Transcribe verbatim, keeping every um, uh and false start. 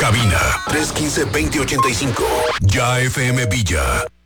Cabina tres uno cinco, veinte ochenta y cinco. Ya F M Villa.